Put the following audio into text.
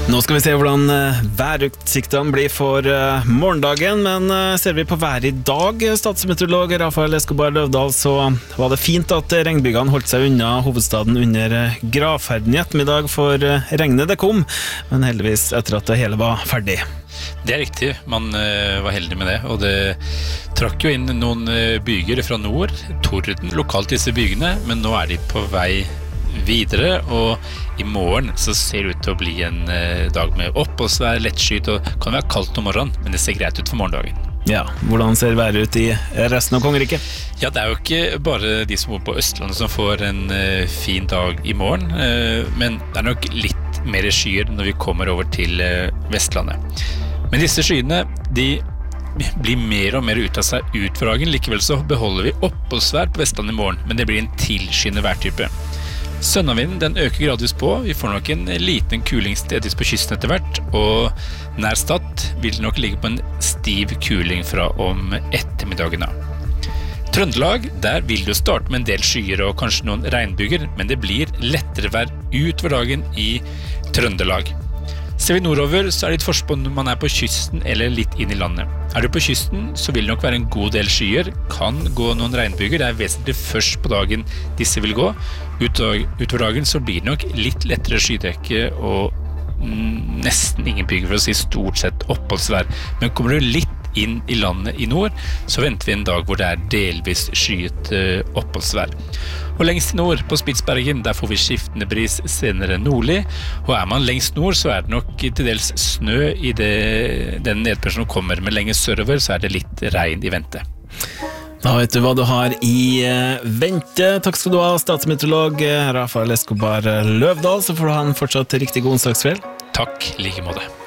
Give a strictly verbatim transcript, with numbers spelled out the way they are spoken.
Nå skal vi se hvordan værutsiktene blir for morgendagen, men ser vi på været i dag, statsmeteorolog Rafael Escobar Løvdahl, så var det fint at regnbyggene holdt seg unna hovedstaden under gravferden i ettermiddag, for regnet det kom, men heldigvis etter at det hele var ferdig. Det er riktig, man var heldig med det, og det trakk jo inn noen byger fra nord, torden lokalt disse bygene, men nå er de på vei videre, og i morgen så ser det ut til å bli en eh, dag med oppholdsvær, lettskyet, og kan være kaldt om morgenen, men det ser greit ut for morgendagen. Ja, hvordan ser været ut i resten av kongeriket? Ja, det er jo ikke bare de som bor på Østlandet som får en eh, fin dag i morgen, eh, men det er nok litt mer skyer når vi kommer over til eh, Vestlandet. Men disse skyene, de blir mer og mer ut av seg ut for dagen, likevel så beholder vi oppholdsvær på Vestlandet i morgen, men det blir en tilskyende værtype. Sønnavinden den øker gradvis på, vi får nok en liten kuling stedvis på kysten etter hvert, og nær Stad vil det nok ligge på en stiv kuling fra om ettermiddagen. Trøndelag, der vil det starte med en del skyer og kanskje noen regnbyger, men det blir lettere vær utover dagen i Trøndelag. Ser vi nordover, så er det litt forskjell om man er på kysten eller litt inn i landet. Er du på kysten, så vil det nok være en god del skyer, kan gå noen regnbyger, det er vesentlig først på dagen disse vil gå. Utover dagen så blir det nok litt lettere skydekke og nesten ingen byger, for å si stort sett oppholdsvær. Men kommer du litt inn i landet i nord, så venter vi en dag hvor det er delvis skyet oppholdsvær. Og lengst i nord, på Spitsbergen, der får vi skiftende bris, senere nordlig, og er man lengst nord, så er det nok til dels snø i det, den nedbør som kommer, men lenger sørover så er det litt regn i vente. Da vet du hva du har i vente. Takk skal du ha, statsmeteorolog Rafael Escobar Løvdahl, så får du ha en fortsatt riktig god onsdagskveld. Takk, like måte.